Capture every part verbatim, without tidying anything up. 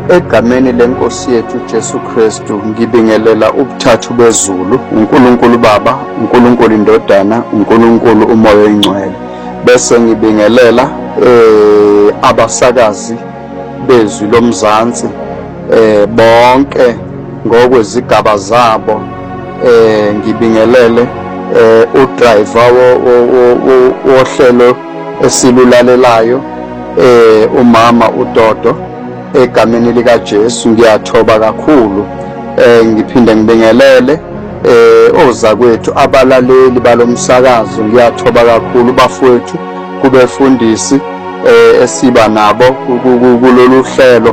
Egameni lenkosi yethu Jesu Kristu ngibingelela ubuthathu bezulu, uNkulunkulu Baba, uNkulunkulu Indodana, uNkulunkulu uMoya oNgcwele. Bese ngibingelela eh abasakazi bezwi lomzansi eh bonke ngokwezigaba zabo. Eh ngibingelele eh udriver wohlelo esilulalelayo eh umama uDodo. Egameni lika Jesu ngiyathoba kakhulu. Eh ngiphinde ngibingelele eh ozakwethu abalaleli balomsakazo, ngiyathoba kakhulu bafowethu kubefundisi eh esiba nabo kulolu hlelo,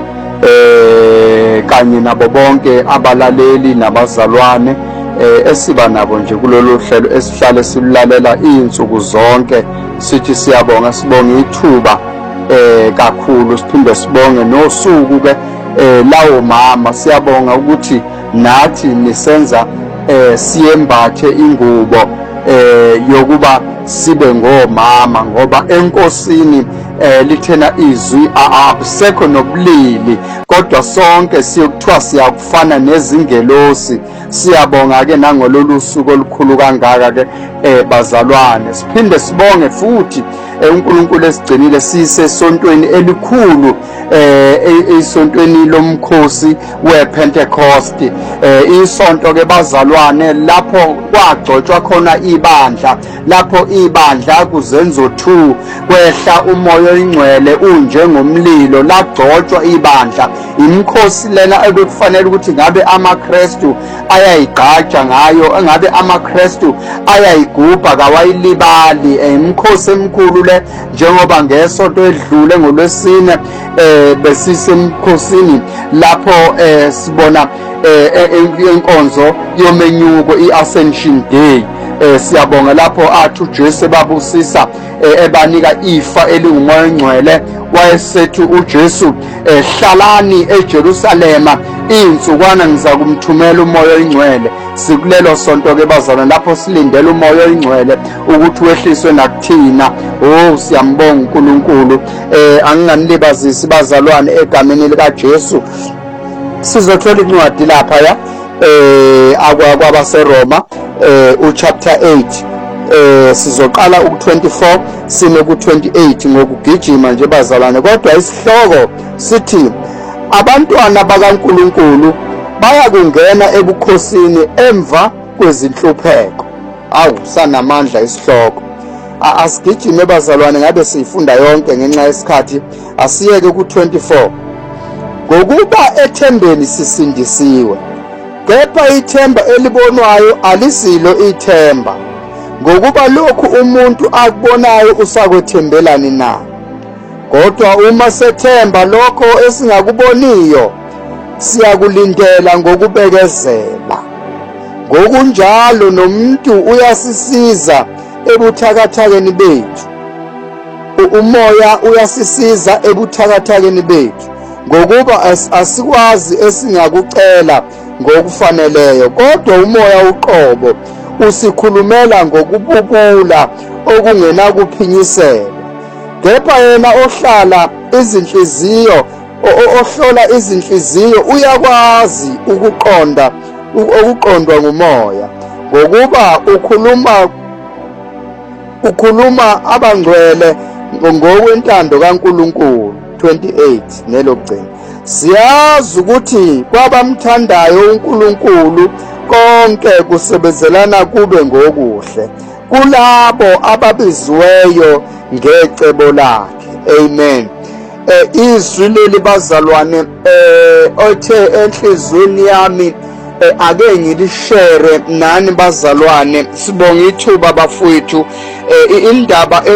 eh kanye nabo bonke abalaleli nabazalwane eh esiba nabo nje kulolu hlelo esihlale silulalela insuku zonke. Sithi siyabonga, sibonga ithuba eh kakhulu, siphinde sibonge nosuku ke eh lawo mama. Siyabonga ukuthi nathi nisenza eh siyembathe ingubo eh yokuba sibe ngomama, ngoba enkosini eh lithena izwi abusekho nobulili, kodwa sonke siyokuthiwa siyakufana nezingelosi. Siyabonga ke nangololu suku olukhulu kangaka ke eh bazalwane. Siphinde sibonge futhi uNkulunkulu esigcinile sisesontweni elikhulu eh isontweni lomkhosi wePentecost. Eh isonto ke bazalwane lapho kwagcotshwa khona ibandla, lapho ibandla kuzenzo two kwehla uMoya oNgcwele unjengomlilo, lagcotshwa ibandla. Imikhosi lena ebekufanele ukuthi ngabe amaKristu ayayigqaja ngayo, engabe amaKristu ayayigubha kawayilibali. Imikhosi emkhulu le, njengoba ngesonto edlule ngolwesine eh besisemkhosini lapho eh sibona eh inkonzo yomenyuko iAscension Day. Eh siyabonga lapho athi uJesu babusisa ebanika ifa elinguMoya oNgcwele. Wayesethu uJesu hlalani eJerusalema insukwana ngizakumthumela uMoya oNgcwele. Sikulelo sonto ke bazalwane lapho silindele uMoya oNgcwele ukuthi wehliswe nakuthina. Oh siyambonga uNkulunkulu. Eh anginganilibazisi bazalwane, egameni lika Jesu sizothola incwadi lapha ya eh akwabaseRoma eh uchapter eight. Eh sizoqala ku twenty-four sime ku twenty-eight ngokugijima nje bazalwane, kodwa isihloko sithi abantwana bakaNkulunkulu baya kungena ebukhosini emva kwezinhlupheko. Awu sanamandla isihloko. Asigijime bazalwane, ngabe siyifunda yonke ngenxa yesikhathi. Asiyeke ku twenty-four. Ngokuba ethembeni sisindisiwe, kepha ithemba elibonwayo alisilo ithemba. Ngokuba lokhu umuntu akubonayo usakwethembelani na? Kodwa uma sethemba lokho esingakuboniyo, siyakulindela ngokubekezela. Ngokunjalo nomuntu uyasisiza ebuthakathakeni bethu. Umoya uyasisiza ebuthakathakeni bethu, ngokuba asikwazi esingakucela ngokufaneleyo, kodwa umoya uqobo usikhulumela ngokububula okungena kuphinyisela. Kepha yena ohlala izinhliziyo ohlola izinhliziyo uyakwazi ukuqonda okuqondwa ngumoya, ngokuba ukhuluma ukhuluma abangcwele ngokwentando kaNkulunkulu. twenty-eight nelogcina. Siyazi ukuthi kwabamthandayo uNkulunkulu konke kusebenzelana kube ngokuhle, kulabo ababiziweyo ngecebo lakhe. Amen. Eh izwi leli bazalwane eh othe enhlizweni yami ake ngilishare nani bazalwane. Sibonga ithuba bafowethu indaba